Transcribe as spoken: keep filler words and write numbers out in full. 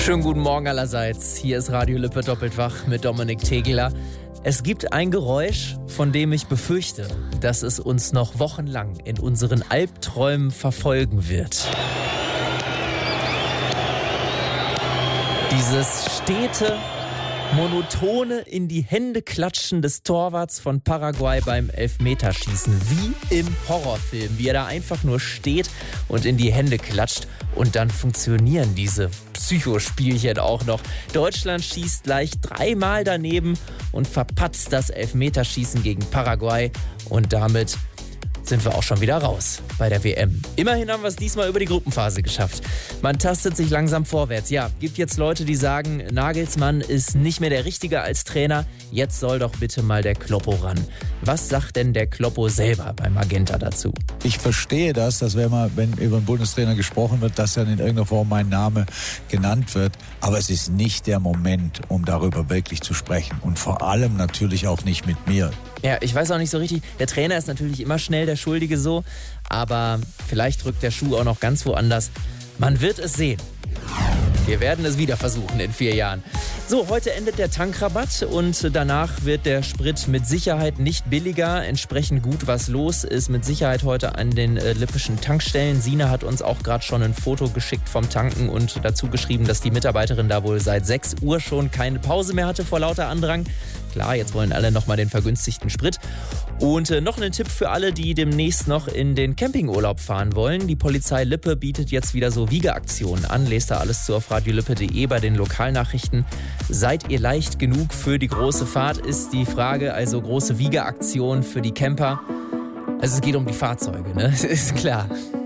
Schönen guten Morgen allerseits. Hier ist Radio Lippe doppelt wach mit Dominik Tegeler. Es gibt ein Geräusch, von dem ich befürchte, dass es uns noch wochenlang in unseren Albträumen verfolgen wird. Dieses stete, monotone in die Hände klatschen des Torwarts von Paraguay beim Elfmeterschießen. Wie im Horrorfilm, wie er da einfach nur steht und in die Hände klatscht. Und dann funktionieren diese Psychospielchen auch noch. Deutschland schießt gleich dreimal daneben und verpatzt das Elfmeterschießen gegen Paraguay. Und damit sind wir auch schon wieder raus bei der W M. Immerhin haben wir es diesmal über die Gruppenphase geschafft. Man tastet sich langsam vorwärts. Ja, gibt jetzt Leute, die sagen, Nagelsmann ist nicht mehr der Richtige als Trainer. Jetzt soll doch bitte mal der Kloppo ran. Was sagt denn der Kloppo selber beim Magenta dazu? Ich verstehe das, dass wenn, man, wenn über einen Bundestrainer gesprochen wird, dass dann in irgendeiner Form mein Name genannt wird. Aber es ist nicht der Moment, um darüber wirklich zu sprechen. Und vor allem natürlich auch nicht mit mir. Ja, ich weiß auch nicht so richtig. Der Trainer ist natürlich immer schnell der Schuldige so. Aber vielleicht drückt der Schuh auch noch ganz woanders. Man wird es sehen. Wir werden es wieder versuchen in vier Jahren. So, heute endet der Tankrabatt und danach wird der Sprit mit Sicherheit nicht billiger. Entsprechend gut was los ist mit Sicherheit heute an den äh, lippischen Tankstellen. Sina hat uns auch gerade schon ein Foto geschickt vom Tanken und dazu geschrieben, dass die Mitarbeiterin da wohl seit sechs Uhr schon keine Pause mehr hatte vor lauter Andrang. Klar, jetzt wollen alle nochmal den vergünstigten Sprit. Und äh, noch ein Tipp für alle, die demnächst noch in den Campingurlaub fahren wollen. Die Polizei Lippe bietet jetzt wieder so Wiegeaktionen an. Lest da alles zu auf radiolippe punkt de bei den Lokalnachrichten. Seid ihr leicht genug für die große Fahrt, ist die Frage. Also große Wiegeaktion für die Camper. Also es geht um die Fahrzeuge, ne? Ist klar.